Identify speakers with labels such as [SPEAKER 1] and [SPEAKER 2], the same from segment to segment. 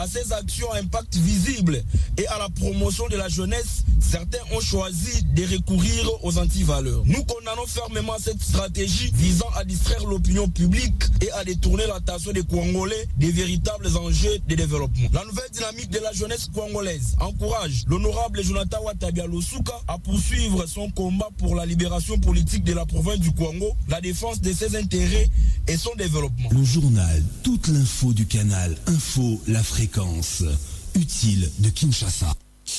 [SPEAKER 1] à ces actions à impact visible et à la promotion de la jeunesse, certains ont choisi de recourir aux antivaleurs. Nous condamnons fermement cette stratégie visant à distraire l'opinion publique et à détourner l'attention des Congolais des véritables enjeux de développement. La nouvelle dynamique de la jeunesse congolaise encourage l'honorable Jonathan Watabia Losuka à poursuivre son combat pour la libération politique de la province du Congo, la défense de ses intérêts et son développement.
[SPEAKER 2] Le journal, toute l'info du canal Info, la fréquence utile de Kinshasa.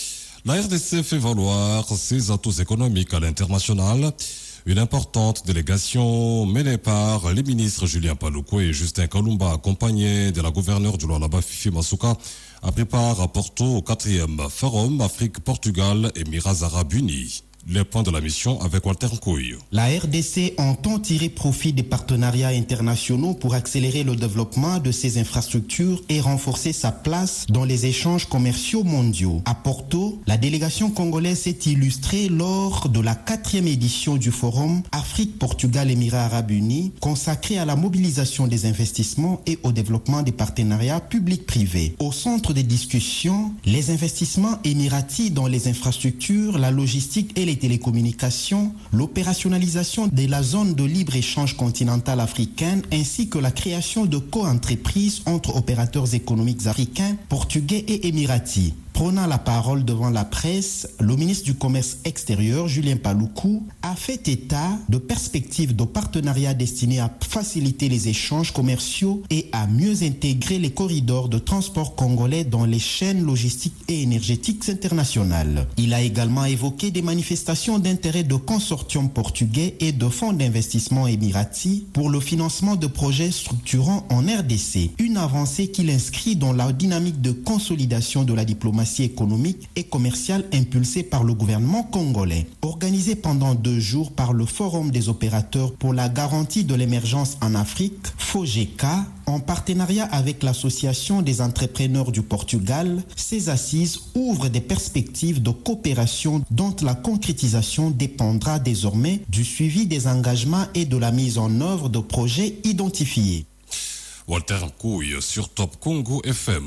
[SPEAKER 3] La RDC fait valoir ses atouts économiques à l'international. Une importante délégation menée par les ministres Julien Paluku et Justin Kalumba, accompagnés de la gouverneure du Lualaba Fifi Masuka, a pris part à Porto au 4e Forum Afrique-Portugal Émirats Arabes Unis. Les points de la mission avec Walter Nkouy.
[SPEAKER 4] La RDC entend tirer profit des partenariats internationaux pour accélérer le développement de ses infrastructures et renforcer sa place dans les échanges commerciaux mondiaux. À Porto, la délégation congolaise s'est illustrée lors de la 4e édition du Forum Afrique-Portugal-Émirats Arabes Unis, consacré à la mobilisation des investissements et au développement des partenariats publics-privés. Au centre des discussions, les investissements émiratis dans les infrastructures, la logistique et les télécommunications, l'opérationnalisation de la zone de libre-échange continentale africaine ainsi que la création de co-entreprises entre opérateurs économiques africains, portugais et émiratis. Prenant la parole devant la presse, le ministre du Commerce extérieur, Julien Paluku, a fait état de perspectives de partenariat destinés à faciliter les échanges commerciaux et à mieux intégrer les corridors de transport congolais dans les chaînes logistiques et énergétiques internationales. Il a également évoqué des manifestations d'intérêt de consortiums portugais et de fonds d'investissement émiratis pour le financement de projets structurants en RDC. Une avancée qu'il inscrit dans la dynamique de consolidation de la diplomatie économique et commerciale impulsée par le gouvernement congolais. Organisé pendant 2 jours par le Forum des opérateurs pour la garantie de l'émergence en Afrique, FOGECA, en partenariat avec l'Association des entrepreneurs du Portugal, ces assises ouvrent des perspectives de coopération dont la concrétisation dépendra désormais du suivi des engagements et de la mise en œuvre de projets identifiés.
[SPEAKER 3] Walter Nkouy sur Top Congo FM.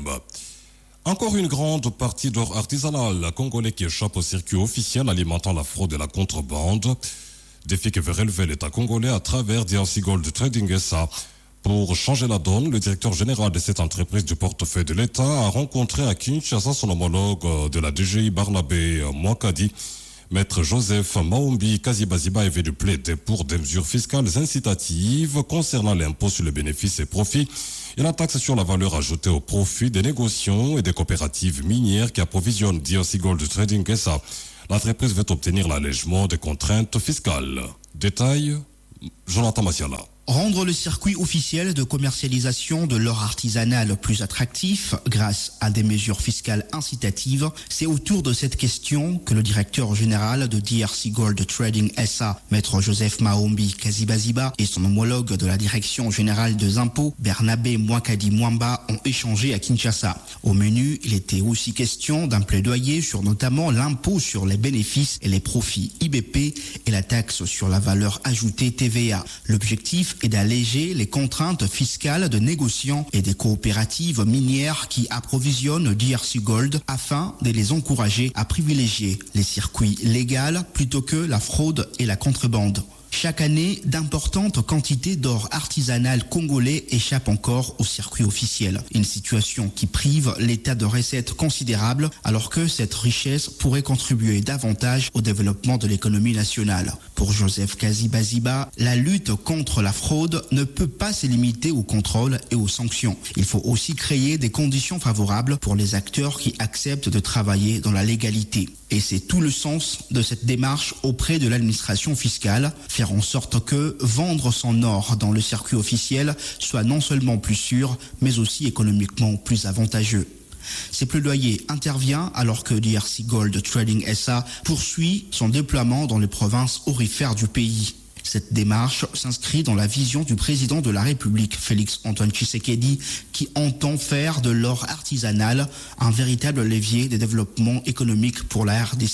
[SPEAKER 3] Encore une grande partie d'or artisanal congolais qui échappe au circuit officiel alimentant la fraude et la contrebande. Défi que veut relever l'État congolais à travers DRC Gold Trading SA. Pour changer la donne, le directeur général de cette entreprise du portefeuille de l'État a rencontré à Kinshasa son homologue de la DGI Barnabé Mwakadi, Maître Joseph Maombi Kazibaziba, est venu plaider pour des mesures fiscales incitatives concernant l'impôt sur les bénéfices et profits et la taxe sur la valeur ajoutée au profit des négociants et des coopératives minières qui approvisionnent DRC Gold Trading SA. L'entreprise veut obtenir l'allègement des contraintes fiscales. Détail, Jonathan Massiala.
[SPEAKER 5] Rendre le circuit officiel de commercialisation de l'or artisanal plus attractif grâce à des mesures fiscales incitatives, c'est autour de cette question que le directeur général de DRC Gold Trading SA, Maître Joseph Maombi Kazibaziba, et son homologue de la direction générale des impôts, Bernabé Mwakadi Mwamba, ont échangé à Kinshasa. Au menu, il était aussi question d'un plaidoyer sur notamment l'impôt sur les bénéfices et les profits IBP et la taxe sur la valeur ajoutée TVA. L'objectif est d'alléger les contraintes fiscales de négociants et des coopératives minières qui approvisionnent DRC Gold afin de les encourager à privilégier les circuits légaux plutôt que la fraude et la contrebande. Chaque année, d'importantes quantités d'or artisanal congolais échappent encore au circuit officiel. Une situation qui prive l'État de recettes considérables alors que cette richesse pourrait contribuer davantage au développement de l'économie nationale. Pour Joseph Kazibaziba, la lutte contre la fraude ne peut pas se limiter au contrôle et aux sanctions. Il faut aussi créer des conditions favorables pour les acteurs qui acceptent de travailler dans la légalité. Et c'est tout le sens de cette démarche auprès de l'administration fiscale, faire en sorte que vendre son or dans le circuit officiel soit non seulement plus sûr, mais aussi économiquement plus avantageux. Ces plaidoyers intervient alors que DRC Gold Trading SA poursuit son déploiement dans les provinces aurifères du pays. Cette démarche s'inscrit dans la vision du président de la République, Félix Antoine Tshisekedi, qui entend faire de l'or artisanal un véritable levier de développement économique pour la RDC.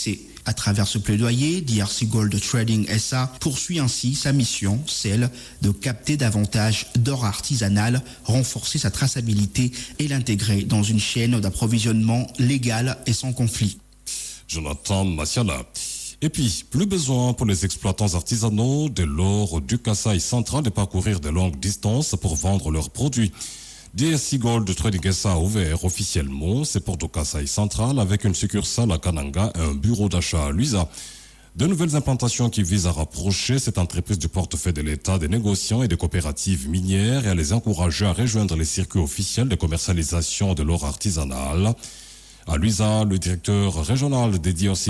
[SPEAKER 5] À travers ce plaidoyer, DRC Gold Trading SA poursuit ainsi sa mission, celle de capter davantage d'or artisanal, renforcer sa traçabilité et l'intégrer dans une chaîne d'approvisionnement légale et sans conflit.
[SPEAKER 3] Jonathan Massiala. Et puis, plus besoin pour les exploitants artisanaux de l'or du Kasaï central de parcourir de longues distances pour vendre leurs produits. DRC Gold Trading SA a ouvert officiellement ses portes au Kasaï central avec une succursale à Kananga et un bureau d'achat à Luisa. De nouvelles implantations qui visent à rapprocher cette entreprise du portefeuille de l'État des négociants et des coopératives minières et à les encourager à rejoindre les circuits officiels de commercialisation de l'or artisanal. À Luisa, le directeur régional des DRC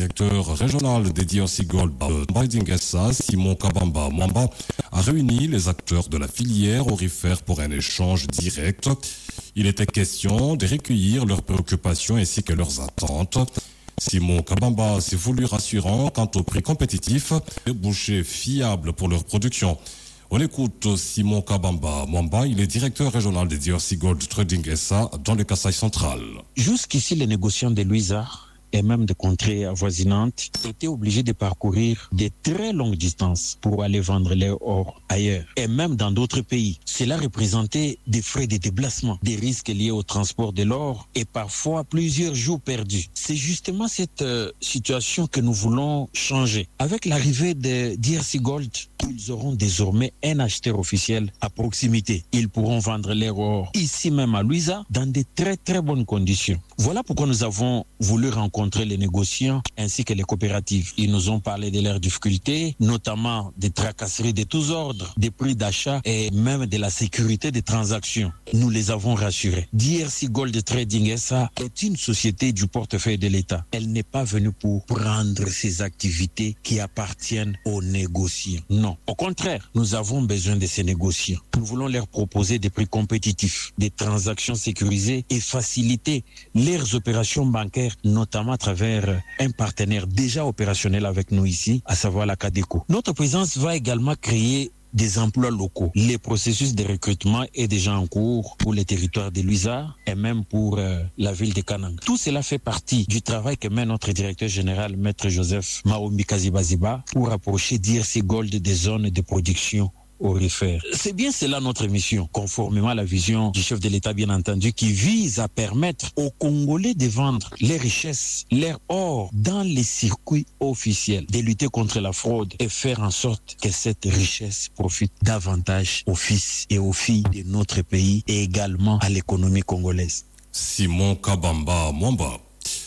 [SPEAKER 3] Gold Trading SA, Simon Kabamba Mwamba, a réuni les acteurs de la filière aurifère pour un échange direct. Il était question de recueillir leurs préoccupations ainsi que leurs attentes. Simon Kabamba s'est voulu rassurant quant au prix compétitif et bouchers fiables pour leur production. On écoute Simon Kabamba Mwamba, il est directeur régional des DRC Gold Trading SA dans le Kasaï central.
[SPEAKER 6] Jusqu'ici, les négociants de Luisa et même de contrées avoisinantes étaient obligés de parcourir de très longues distances pour aller vendre leur or ailleurs et même dans d'autres pays. Cela représentait des frais de déplacement, des risques liés au transport de l'or et parfois plusieurs jours perdus. C'est justement cette situation que nous voulons changer. Avec l'arrivée de DRC Gold, ils auront désormais un acheteur officiel à proximité. Ils pourront vendre leur or ici même à Luisa dans de très très bonnes conditions. Voilà pourquoi nous avons voulu rencontrer les négociants ainsi que les coopératives. Ils nous ont parlé de leurs difficultés, notamment des tracasseries de tous ordres, des prix d'achat et même de la sécurité des transactions. Nous les avons rassurés. DRC Gold Trading SA est une société du portefeuille de l'État. Elle n'est pas venue pour prendre ses activités qui appartiennent aux négociants. Non. Au contraire, nous avons besoin de ces négociants. Nous voulons leur proposer des prix compétitifs, des transactions sécurisées et faciliter leurs opérations bancaires, notamment à travers un partenaire déjà opérationnel avec nous ici, à savoir la Cadeco. Notre présence va également créer des emplois locaux. Le processus de recrutement est déjà en cours pour les territoires de Luisa et même pour la ville de Kananga. Tout cela fait partie du travail que mène notre directeur général, Maître Joseph Maombi Kazibaziba, pour rapprocher DRC Gold des zones de production aurifères. C'est bien cela notre mission, conformément à la vision du chef de l'État bien entendu, qui vise à permettre aux Congolais de vendre les richesses, leur or dans les circuits officiels, de lutter contre la fraude et faire en sorte que cette richesse profite davantage aux fils et aux filles de notre pays et également à l'économie congolaise.
[SPEAKER 3] Simon Kabamba Mwamba.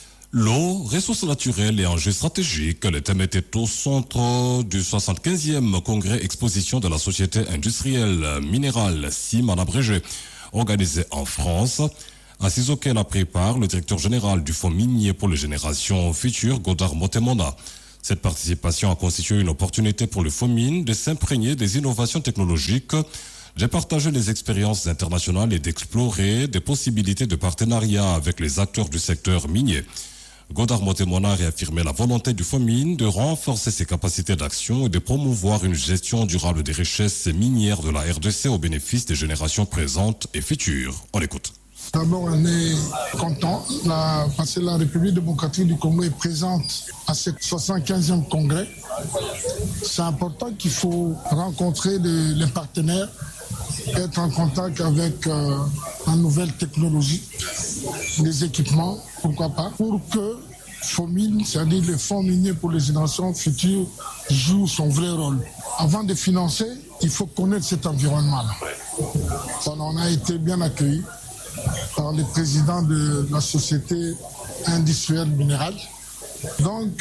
[SPEAKER 3] L'eau, ressources naturelles et enjeux stratégiques, le thème était au centre du 75e congrès exposition de la Société industrielle minérale SIM en abrégé, organisé en France, assise auquel a pris part le directeur général du Fonds minier pour les générations futures, Godard Motemona. Cette participation a constitué une opportunité pour le Fonds mine de s'imprégner des innovations technologiques, de partager les expériences internationales et d'explorer des possibilités de partenariat avec les acteurs du secteur minier. Godard Motemona a réaffirmé la volonté du Fonds mine de renforcer ses capacités d'action et de promouvoir une gestion durable des richesses minières de la RDC au bénéfice des générations présentes et futures. On l'écoute.
[SPEAKER 7] D'abord, on est content parce que la République démocratique du Congo est présente à ce 75e congrès. C'est important qu'il faut rencontrer les partenaires, être en contact avec la nouvelle technologie, les équipements, pourquoi pas, pour que FOMIN, c'est-à-dire le Fonds minier pour les générations futures, joue son vrai rôle. Avant de financer, il faut connaître cet environnement-là. On a été bien accueillis par le président de la Société industrielle minérale. Donc,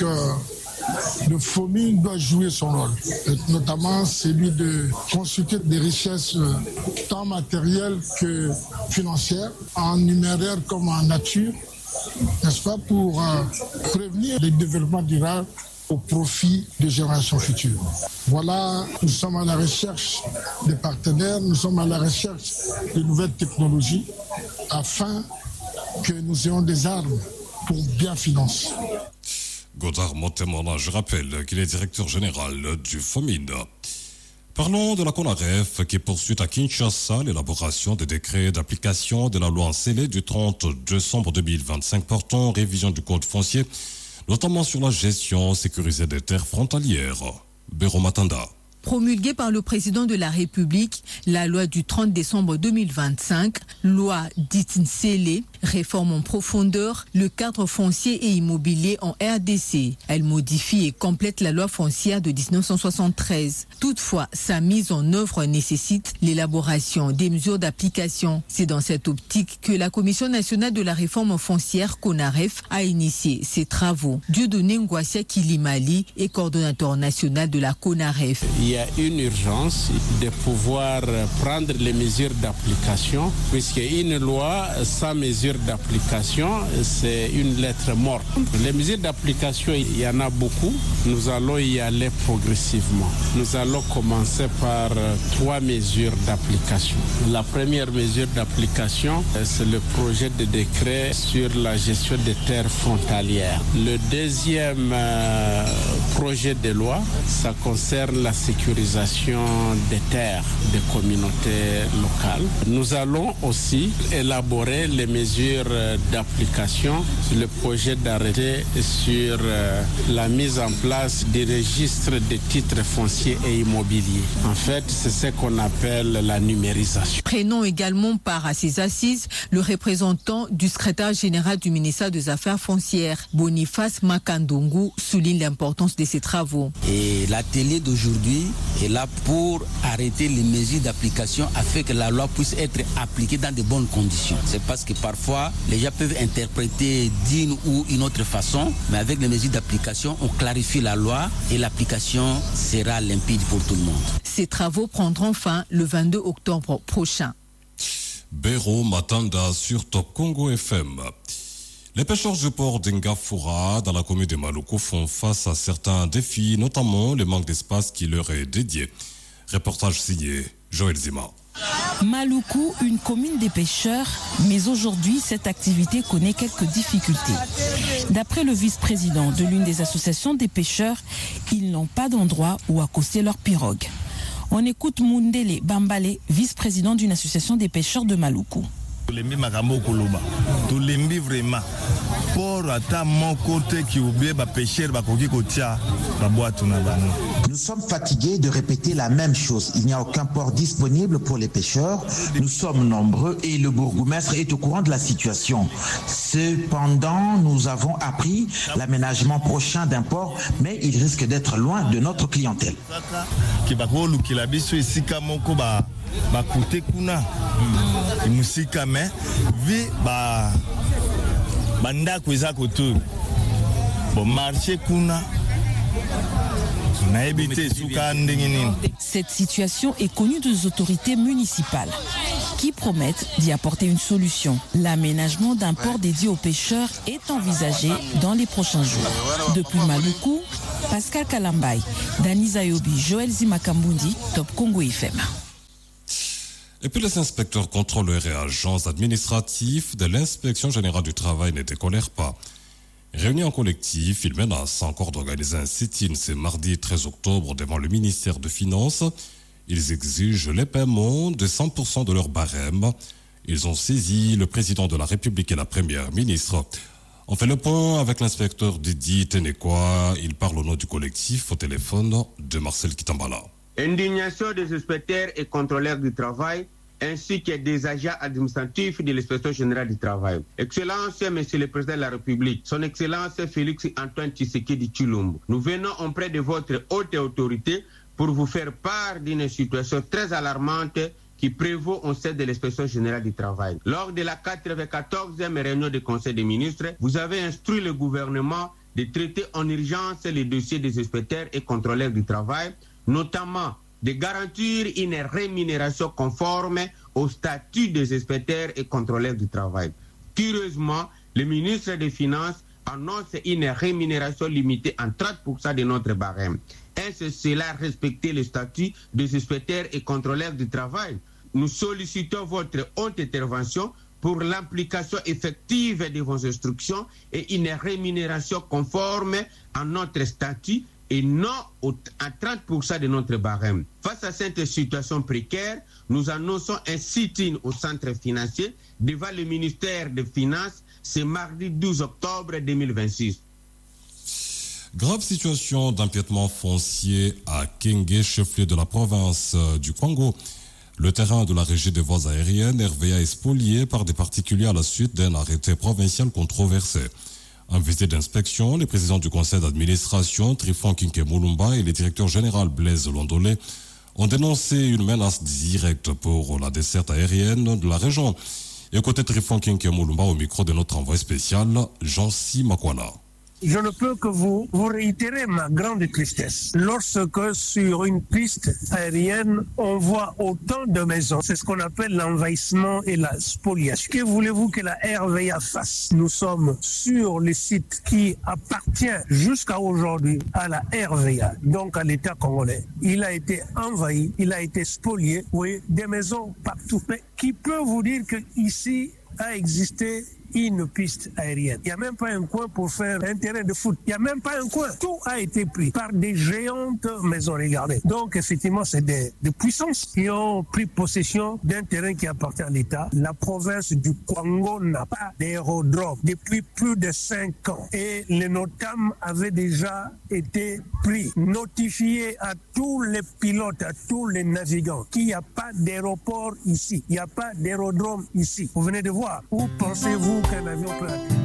[SPEAKER 7] le FOMIN doit jouer son rôle, notamment celui de constituer des richesses tant matérielles que financières, en numéraire comme en nature, n'est-ce pas, pour prévenir le développement durable au profit des générations futures. Voilà, nous sommes à la recherche des partenaires, nous sommes à la recherche de nouvelles technologies afin que nous ayons des armes pour bien financer.
[SPEAKER 3] Godard Motemona, je rappelle qu'il est directeur général du FOMIN. Parlons de la CONAREF qui poursuit à Kinshasa l'élaboration des décrets d'application de la loi scellée du 30 décembre 2025 portant révision du code foncier notamment sur la gestion sécurisée des terres frontalières. Béro Matanda.
[SPEAKER 8] Promulguée par le président de la République, la loi du 30 décembre 2025, loi dite Nsele, réforme en profondeur le cadre foncier et immobilier en RDC. Elle modifie et complète la loi foncière de 1973. Toutefois, sa mise en œuvre nécessite l'élaboration des mesures d'application. C'est dans cette optique que la Commission nationale de la réforme foncière, CONAREF, a initié ses travaux. Dieudonné Ngwassia Kilimali est coordonnateur national de la CONAREF.
[SPEAKER 9] Il y a une urgence de pouvoir prendre les mesures d'application, puisqu'une loi sans mesure d'application, c'est une lettre morte. Les mesures d'application, il y en a beaucoup. Nous allons y aller progressivement. Nous allons commencer par 3 mesures d'application. La première mesure d'application, c'est le projet de décret sur la gestion des terres frontalières. Le deuxième projet de loi, ça concerne la sécurisation des terres des communautés locales. Nous allons aussi élaborer les mesures d'application sur le projet d'arrêté sur la mise en place des registres de titres fonciers et immobiliers. En fait, c'est ce qu'on appelle la numérisation.
[SPEAKER 8] Prenons également part à ces assises le représentant du secrétaire général du ministère des Affaires foncières, Boniface Makandongo, souligne l'importance de ces travaux.
[SPEAKER 10] Et l'atelier d'aujourd'hui est là pour arrêter les mesures d'application afin que la loi puisse être appliquée dans de bonnes conditions. C'est parce que parfois, les gens peuvent interpréter d'une ou une autre façon, mais avec les mesures d'application, on clarifie la loi et l'application sera limpide pour tout le monde.
[SPEAKER 8] Ces travaux prendront fin le 22 octobre prochain.
[SPEAKER 3] Béro Matanda sur Top Congo FM. Les pêcheurs du port d'Ingafura dans la commune de Maluku font face à certains défis, notamment le manque d'espace qui leur est dédié. Reportage signé Joël Zima.
[SPEAKER 11] Maluku, une commune des pêcheurs, mais aujourd'hui, cette activité connaît quelques difficultés. D'après le vice-président de l'une des associations des pêcheurs, ils n'ont pas d'endroit où accoster leurs pirogues. On écoute Mundele Bambale, vice-président d'une association des pêcheurs de Maluku.
[SPEAKER 12] Nous sommes fatigués de répéter la même chose. Il n'y a aucun port disponible pour les pêcheurs. Nous sommes nombreux et le bourgmestre est au courant de la situation. Cependant, nous avons appris l'aménagement prochain d'un port, mais il risque d'être loin de notre clientèle.
[SPEAKER 11] Cette situation est connue des autorités municipales qui promettent d'y apporter une solution. L'aménagement d'un port dédié aux pêcheurs est envisagé dans les prochains jours. Depuis Maluku, Pascal Kalambay, Dani Zayobi, Joël Zimakambundi, Top Congo FM.
[SPEAKER 3] Et puis les inspecteurs, contrôleurs et agents administratifs de l'inspection générale du travail ne décolèrent pas. Réunis en collectif, ils menacent encore d'organiser un sit-in ce mardi 13 octobre devant le ministère des Finances. Ils exigent les paiements de 100% de leur barème. Ils ont saisi le président de la République et la première ministre. On fait le point avec l'inspecteur Didi Tenekwa. Il parle au nom du collectif au téléphone de Marcel Kitambala.
[SPEAKER 13] Indignation des inspecteurs et contrôleurs du travail ainsi que des agents administratifs de l'inspection générale du travail. Excellence, Monsieur le Président de la République, Son Excellence Félix Antoine Tshisekedi Tshilombo, nous venons auprès de votre haute autorité pour vous faire part d'une situation très alarmante qui prévaut au sein de l'inspection générale du travail. Lors de la 94e réunion du Conseil des ministres, vous avez instruit le gouvernement de traiter en urgence les dossiers des inspecteurs et contrôleurs du travail, notamment de garantir une rémunération conforme au statut des inspecteurs et contrôleurs du travail. Curieusement, le ministre des Finances annonce une rémunération limitée en 30% de notre barème. Est-ce cela respecter le statut des inspecteurs et contrôleurs du travail? Nous sollicitons votre haute intervention pour l'implication effective de vos instructions et une rémunération conforme à notre statut et non à 30% de notre barème. Face à cette situation précaire, nous annonçons un sit-in au centre financier devant le ministère des Finances ce mardi 12 octobre 2026.
[SPEAKER 3] Grave situation d'empiètement foncier à Kenge, chef-lieu de la province du Congo. Le terrain de la régie des voies aériennes, RVA, est spolié par des particuliers à la suite d'un arrêté provincial controversé. En visite d'inspection, les présidents du conseil d'administration, Trifon Kinke Moulumba, et le directeur général Blaise Londolé ont dénoncé une menace directe pour la desserte aérienne de la région. Et côté Trifon Kinke Moulumba, au micro de notre envoyé spécial, Jean-Si Makwana.
[SPEAKER 14] Je ne peux que vous réitérer ma grande tristesse. Lorsque sur une piste aérienne, on voit autant de maisons, c'est ce qu'on appelle l'envahissement et la spoliation. Que voulez-vous que la RVA fasse? Nous sommes sur le site qui appartient jusqu'à aujourd'hui à la RVA, donc à l'État congolais. Il a été envahi, il a été spolié, oui, des maisons partout. Mais qui peut vous dire que ici a existé une piste aérienne? Il n'y a même pas un coin pour faire un terrain de foot. Il n'y a même pas un coin. Tout a été pris par des géantes maisons. Regardez. Donc, effectivement, c'est des puissances qui ont pris possession d'un terrain qui appartient à l'État. La province du Congo n'a pas d'aérodrome depuis plus de 5 ans. Et les NOTAM avaient déjà été pris. Notifié à tous les pilotes, à tous les navigants qu'il n'y a pas d'aéroport ici. Il n'y a pas d'aérodrome ici. Vous venez de voir. Où pensez-vous qu'un avion peut atterrir?